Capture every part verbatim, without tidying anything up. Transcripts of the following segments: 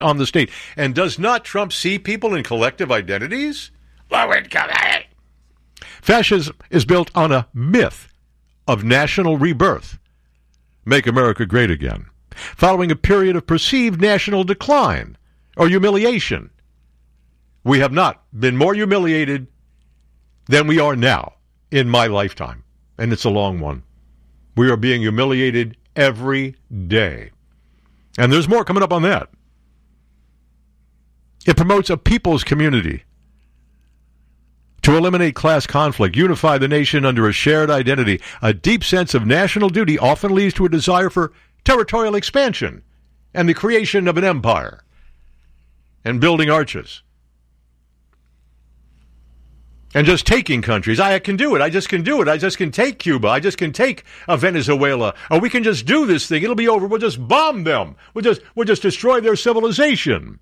on the state. And does not Trump see people in collective identities? Low income. Fascism is built on a myth of national rebirth. Make America great again. Following a period of perceived national decline or humiliation. We have not been more humiliated than we are now in my lifetime. And it's a long one. We are being humiliated every day. And there's more coming up on that. It promotes a people's community to eliminate class conflict, unify the nation under a shared identity. A deep sense of national duty often leads to a desire for territorial expansion and the creation of an empire and building arches. And just taking countries. I can do it. I just can do it. I just can take Cuba. I just can take uh, Venezuela. Or we can just do this thing. It'll be over. We'll just bomb them. We'll just, we'll just destroy their civilization.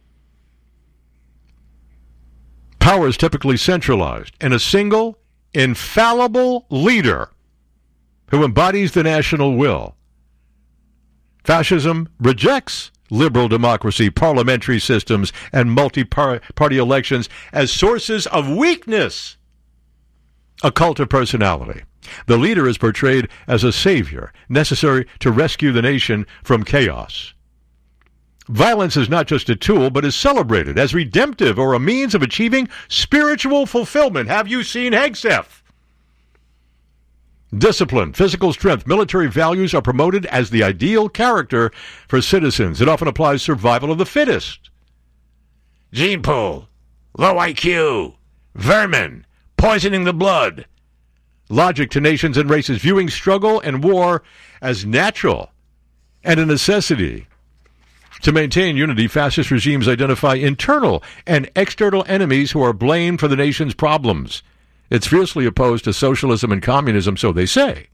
Power is typically centralized in a single, infallible leader who embodies the national will. Fascism rejects liberal democracy, parliamentary systems, and multi-party elections as sources of weakness. A cult of personality. The leader is portrayed as a savior, necessary to rescue the nation from chaos. Violence is not just a tool, but is celebrated as redemptive or a means of achieving spiritual fulfillment. Have you seen Hegseth? Discipline, physical strength, military values are promoted as the ideal character for citizens. It often applies survival of the fittest. Gene pool, low I Q, vermin, poisoning the blood. Logic to nations and races, viewing struggle and war as natural and a necessity. To maintain unity, fascist regimes identify internal and external enemies who are blamed for the nation's problems. It's fiercely opposed to socialism and communism, so they say.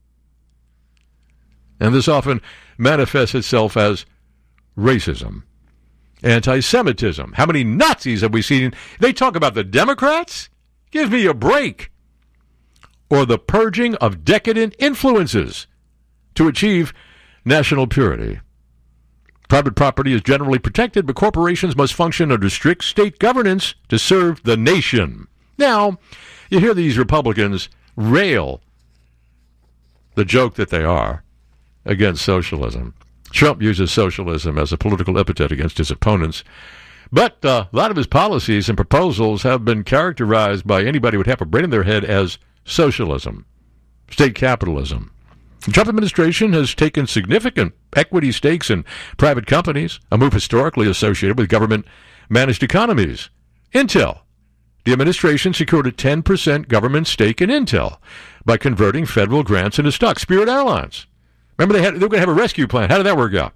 And this often manifests itself as racism, anti-Semitism. How many Nazis have we seen? They talk about the Democrats? Give me a break. Or the purging of decadent influences to achieve national purity. Private property is generally protected, but corporations must function under strict state governance to serve the nation. Now, you hear these Republicans rail, the joke that they are, against socialism. Trump uses socialism as a political epithet against his opponents. But uh, a lot of his policies and proposals have been characterized by anybody who would have a brain in their head as socialism, state capitalism. The Trump administration has taken significant equity stakes in private companies, a move historically associated with government-managed economies. Intel. The administration secured a ten percent government stake in Intel by converting federal grants into stock. Spirit Airlines. Remember, they, had, they were going to have a rescue plan. How did that work out?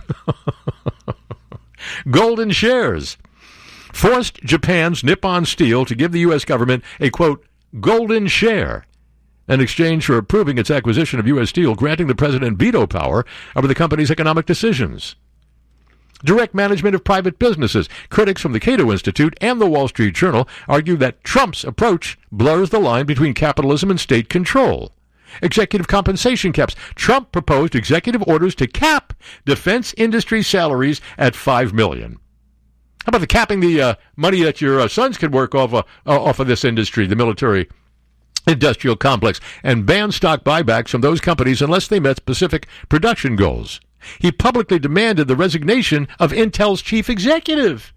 Golden shares forced Japan's Nippon Steel to give the U S government a, quote, golden share in exchange for approving its acquisition of U S Steel, granting the president veto power over the company's economic decisions. Direct management of private businesses. Critics from the Cato Institute and the Wall Street Journal argue that Trump's approach blurs the line between capitalism and state control. Executive compensation caps. Trump proposed executive orders to cap defense industry salaries at five million dollars. How about the capping the uh, money that your uh, sons can work off, uh, off of this industry, the military industrial complex, and ban stock buybacks from those companies unless they met specific production goals. He publicly demanded the resignation of Intel's chief executive.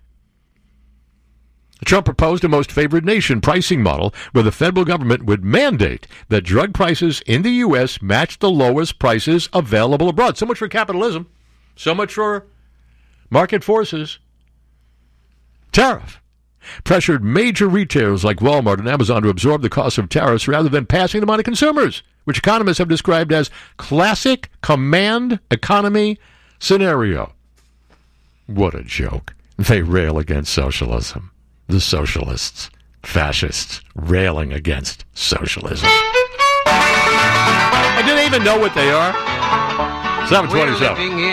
Trump proposed a most favored nation pricing model where the federal government would mandate that drug prices in the U S match the lowest prices available abroad. So much for capitalism. So much for market forces. Tariff. Pressured major retailers like Walmart and Amazon to absorb the cost of tariffs rather than passing them on to consumers, which economists have described as classic command economy scenario. What a joke. They rail against socialism. The socialists, fascists, railing against socialism. And do they even know what they are? seven twenty-seven.